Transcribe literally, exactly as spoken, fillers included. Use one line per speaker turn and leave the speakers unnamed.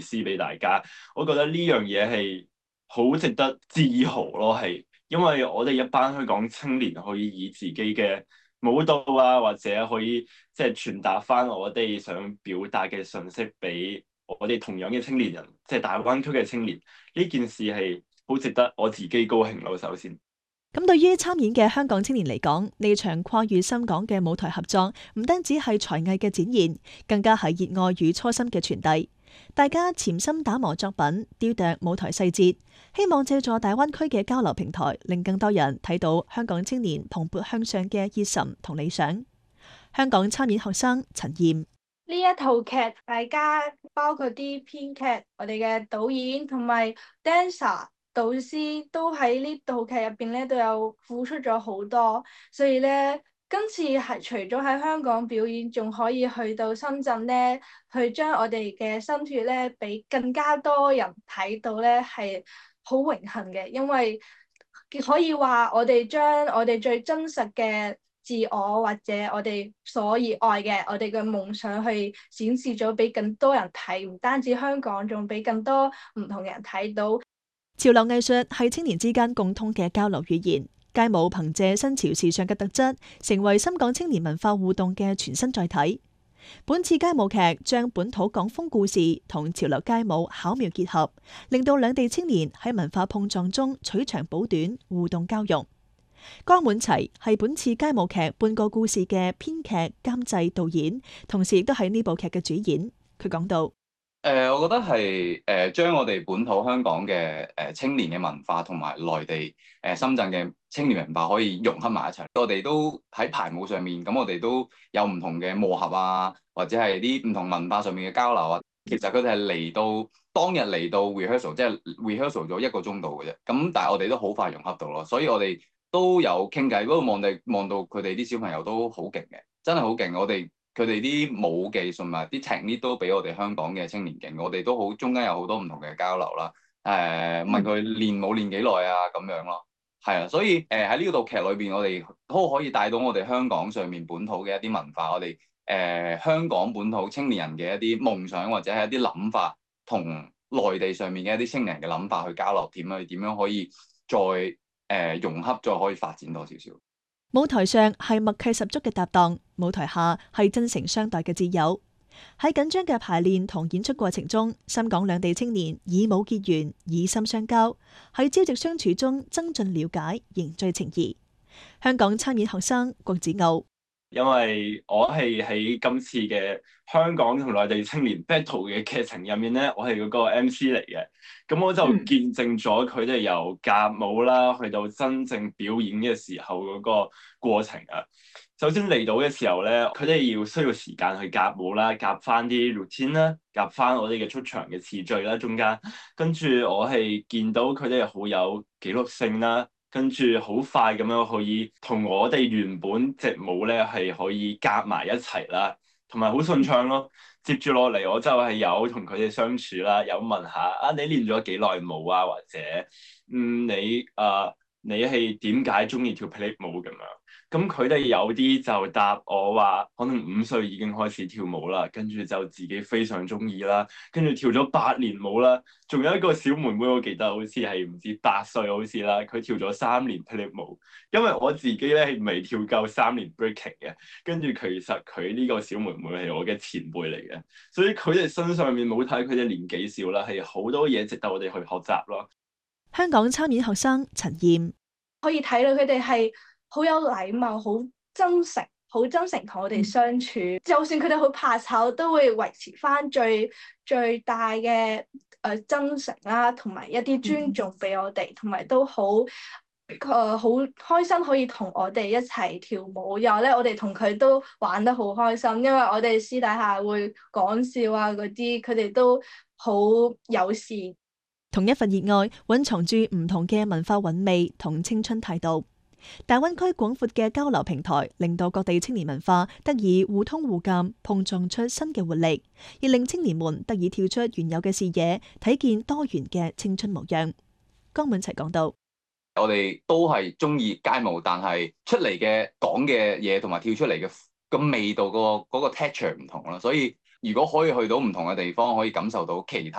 思俾大家。我覺得呢樣嘢係好值得自豪咯，係因為我哋一班香港青年可以以自己嘅舞蹈啊，或者可以即係傳達翻我哋想表達嘅信息俾我哋同樣嘅青年人，即係大灣區嘅青年。呢件事係好值得我自己高興咯，首先。
咁對於參演嘅香港青年嚟講，呢場跨越深港嘅舞台合作，唔單止係才藝嘅展現，更加係熱愛與初心嘅傳遞。大家潛心打磨作品，雕琢舞台細節，希望借助大灣區嘅交流平台，令更多人睇到香港青年蓬勃向上嘅熱忱同理想。香港參演學生陳嫣：
呢一套劇，大家包括啲編劇、我哋嘅導演同埋 dancer。導師都喺呢套劇入邊咧，都有付出咗好多，所以咧今次係除咗喺香港表演，仲可以去到深圳咧，去將我哋嘅心血咧，俾更加多人睇到咧，係好榮幸嘅，因為可以話我哋將我哋最真實嘅自我或者我哋所熱愛嘅我哋嘅夢想去展示咗俾更多人睇，唔單止香港，仲俾更多唔同嘅人睇到。
潮流藝術係青年之間共通嘅交流語言，街舞憑借新潮時尚嘅特質，成為深港青年文化互動嘅全新載體。本次街舞劇將本土港風故事同潮流街舞巧妙結合，令到兩地青年喺文化碰撞中取長補短，互動交融。江滿齊係本次街舞劇半個故事嘅編劇、監製、導演，同時亦都係呢部劇嘅主演。佢講到。
誒、呃，我覺得係誒將我哋本土香港嘅誒、呃、青年嘅文化同埋內地誒、呃、深圳嘅青年文化可以融合埋一齊。我哋都喺排舞上面，咁我哋都有唔同嘅磨合啊，或者係啲唔同文化上面嘅交流啊。其實佢哋係嚟到當日嚟到 rehearsal，即係 rehearsal 咗一個鐘度嘅啫。咁但係我哋都好快融合到咯，所以我哋都有傾偈。不過望地望到佢哋啲小朋友都好勁嘅，真係好勁。我哋。佢哋啲舞技同埋啲 technique 都比我哋香港嘅青年勁，我哋都好中間有好多唔同嘅交流啦。誒、呃，問佢練舞練幾耐啊咁樣咯，係啊，所以誒喺呢套劇裏邊，我哋都可以帶到我哋香港上面本土嘅一啲文化，我哋誒、呃、香港本土青年人嘅一啲夢想或者係一啲諗法，同內地上面嘅一啲青年人嘅諗法去交流，點樣點樣可以再誒、呃、融合，再可以發展多少少。
舞台上係默契十足嘅搭檔，舞台下係真誠相待嘅摯友。喺緊張嘅排練同演出過程中，深港兩地青年以舞結緣，以心相交，喺朝夕相處中增進了解，凝聚情誼。香港參演學生郭子傲。
因為我係喺今次嘅香港同內地青年 battle 嘅劇情入面咧，我係嗰個 M C 嚟嘅，咁我就見證咗佢哋由夾舞啦，去到真正表演嘅時候嗰個過程啊。首先嚟到嘅時候咧，佢哋要需要時間去夾舞啦，夾翻啲 routine 啦，夾翻我哋嘅出場嘅次序啦，中間跟住我係見到佢哋好有紀律性啦。跟住好快咁樣可以同我哋原本隻舞咧係可以夾埋一齊啦，同埋好順暢咯。接住落嚟我就係有同佢哋相處啦，有問下啊，你練咗幾耐舞啊，或者嗯你啊、呃、你係點解中意跳霹靂舞咁樣？咁佢哋有啲就答我話，可能五歲已經開始跳舞啦，跟住就自己非常中意啦，跟住跳咗八年舞啦。仲有一個小妹妹，我記得好似係唔知八歲好似啦，佢跳咗三年霹靂舞。因為我自己咧係未跳夠三年 breaking 嘅，跟住其實佢呢個小妹妹係我嘅前輩嚟嘅，所以佢哋身上面冇睇佢哋年紀少啦，係好多嘢值得我哋去學習咯。
香港參演學生陳嫣。
可以睇到佢哋係好有禮貌、好真誠、好真誠同我哋相處。嗯、就算佢哋好怕醜，都會維持翻最最大嘅誒、呃、真誠啦，同埋一啲尊重俾我哋，同埋都好誒好開心可以同我哋一齊跳舞。然後咧，我哋同佢都玩得好開心，因為我哋私底下會講笑啊嗰啲，佢哋都好友善。
同一份熱愛蘊藏住唔同嘅文化韻味同青春態度。大灣區廣闊嘅交流平台，令到各地青年文化得以互通互鑒，碰撞出新嘅活力，亦令青年們得以跳出原有嘅視野，睇見多元嘅青春模樣。江滿齊講到：
我哋都係中意街舞，但係出嚟嘅講嘅嘢同埋跳出嚟嘅個味道、個嗰個 texture 唔同啦，所以如果可以去到唔同嘅地方，可以感受到其他